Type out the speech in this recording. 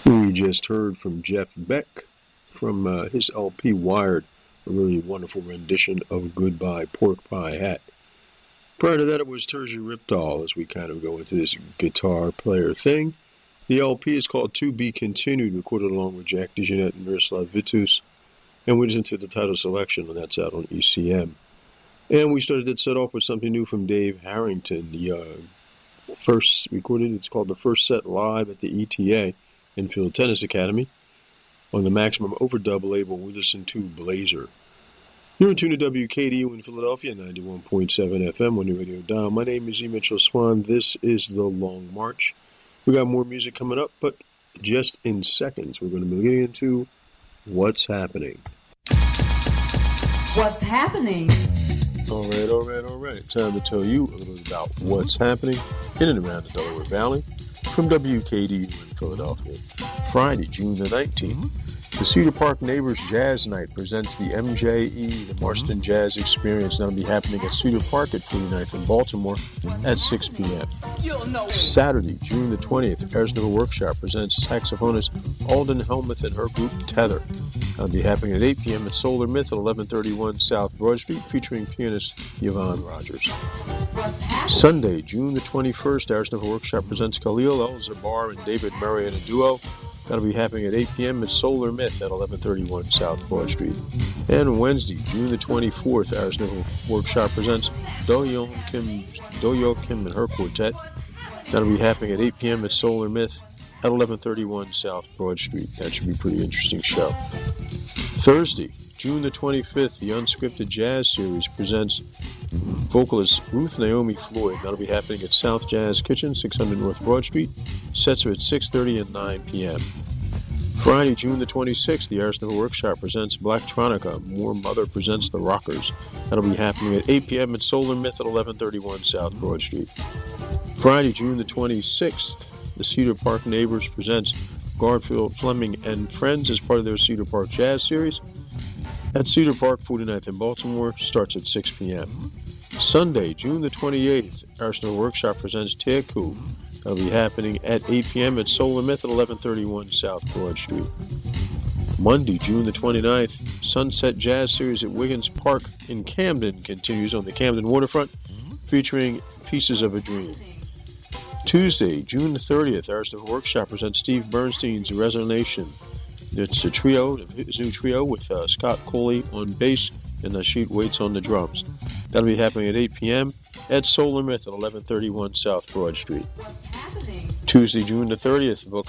We just heard from Jeff Beck from his LP Wired, a really wonderful rendition of Goodbye Pork Pie Hat. Prior to that, it was Terzi Ripdahl as we kind of go into this guitar player thing. The LP is called To Be Continued, recorded along with Jack DeJohnette and Miroslav Vitus, and we listened to the title selection, and that's out on ECM. And we started that set off with something new from Dave Harrington. The first recorded, it's called The First Set Live at the ETA, Infield Tennis Academy. On the Maximum Overdub label, we listen to Blazer. You're in tune to WKDU in Philadelphia, 91.7 FM on your radio dial. My name is E. Mitchell Swan. This is The Long March. We got more music coming up, but just in seconds, we're going to be getting into What's Happening. What's happening? All right. Time to tell you a little bit about what's happening in and around the Delaware Valley from WKDU in Philadelphia. Friday, June the 19th, the Cedar Park Neighbors Jazz Night presents the MJE, the Marston Jazz Experience. That'll be happening at Cedar Park at 49th in Baltimore at 6 p.m. Saturday, June the 20th, Arizona Workshop presents saxophonist Alden Helmuth and her group Tether. That'll be happening at 8 p.m. at Solar Myth at 1131 South Broad Street, featuring pianist Yvonne Rogers. Sunday, June the 21st, Arizona Workshop presents Khalil El-Zabar and David Murray in a duo. That'll be happening at 8 p.m. at Solar Myth at 1131 South Broad Street. And Wednesday, June the 24th, Arizona Workshop presents Do-Yo Kim and her quartet. That'll be happening at 8 p.m. at Solar Myth at 1131 South Broad Street. That should be a pretty interesting show. Thursday, June the 25th, the Unscripted Jazz Series presents vocalist Ruth Naomi Floyd. That'll be happening at South Jazz Kitchen, 600 North Broad Street. Sets are at 6:30 and 9 p.m. Friday, June the 26th, the Arizona Workshop presents Blacktronica. More Mother presents The Rockers. That'll be happening at 8 p.m. at Solar Myth at 1131 South Broad Street. Friday, June the 26th, the Cedar Park Neighbors presents Garfield Fleming and Friends as part of their Cedar Park Jazz Series at Cedar Park, 49th in Baltimore. Starts at 6 p.m. Sunday, June the 28th, Arizona Workshop presents Teku. That'll be happening at 8 p.m. at Solar Myth at 1131 South Broad Street. Monday, June the 29th, Sunset Jazz Series at Wiggins Park in Camden continues on the Camden waterfront, featuring Pieces of a Dream. Tuesday, June the 30th, Arizona Workshop presents Steve Bernstein's Resonation. It's a trio, his new trio, with Scott Coley on bass and Nasheed Waits on the drums. That'll be happening at 8 p.m. at Solar Myth at 1131 South Broad Street. Tuesday, June the 30th,